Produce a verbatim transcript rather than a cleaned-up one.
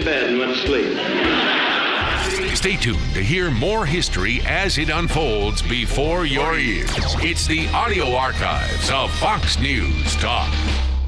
bed and went to sleep. Stay tuned to hear more history as it unfolds before your ears. It's the audio archives of Fox News Talk.